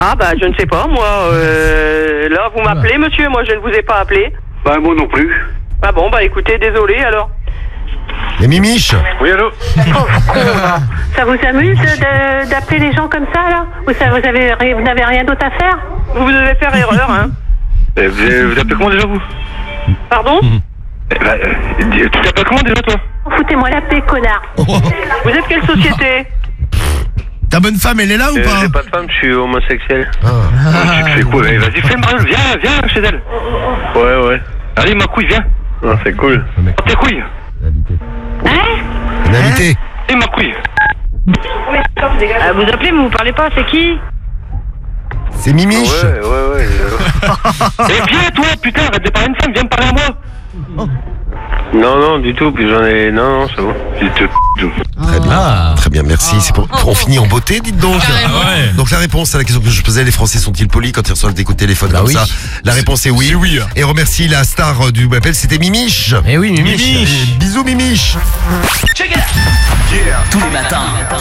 Ah bah je ne sais pas, moi. Là, vous m'appelez, monsieur, moi je ne vous ai pas appelé. Bah moi non plus. Ah bon, bah écoutez, désolé alors. Les Mimiches. Oui, allô? Ça vous amuse d'appeler les gens comme ça, là? Vous n'avez rien d'autre à faire? Vous devez faire erreur, hein. Vous appelez comment déjà, vous? Pardon? Tu t'appelles comment déjà, toi? Foutez-moi la paix, connard. Vous êtes quelle société? Ta bonne femme, elle est là ou pas? J'ai pas de femme, je suis homosexuel. Ah. Tu fais quoi? Vas-y, fais mal, viens chez elle. Ouais. Allez, ma couille, viens. Non, c'est cool. Tes couilles. Une invitée. Allez, ma couille. Vous appelez, mais vous parlez pas, c'est qui? C'est Mimiche. Ouais. Eh, viens, toi, putain, arrête de parler une femme, viens me parler à moi. Non, du tout, puis j'en ai... Non, c'est bon. Très bien, merci. C'est on finit en beauté, dites donc. Donc la réponse à la question que je posais, les Français sont-ils polis quand ils reçoivent des coups de téléphone comme ça? La réponse est oui. C'est oui. Et remercie la star du appel, c'était Mimiche. Eh oui, Mimiche. Bisous Mimiche. Tous les matins.